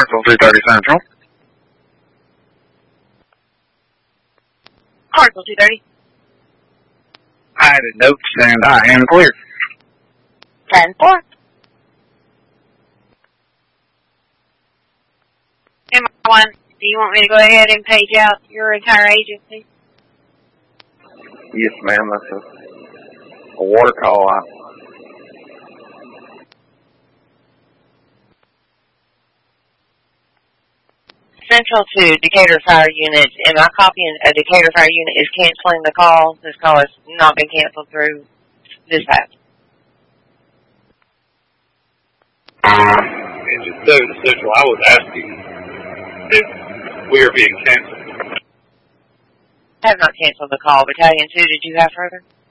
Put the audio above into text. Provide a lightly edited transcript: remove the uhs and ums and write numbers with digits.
Clarksville 230 Central. Clarksville 230. I added notes and I am clear. 10-4. M1, do you want me to go ahead and page out your entire agency? Yes, ma'am. That's a water call out. Central to Decatur Fire Unit. Am I copying a Decatur Fire Unit is canceling the call? This call has not been canceled through dispatch. And just so the Central, I was asking if we are being canceled. I have not canceled the call. Battalion 2, did you have further?